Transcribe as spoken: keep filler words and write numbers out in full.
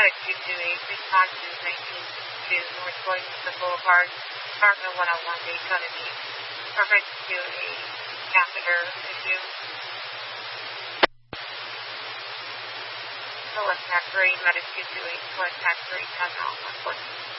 Medic two two eight, response is nineteen sixty-two, North Williamson Boulevard, apartment one oh one, Daytona Beach. Reference to a catheter issue. Select Factory, Medic two two eight, Select Factory, ten Alpha,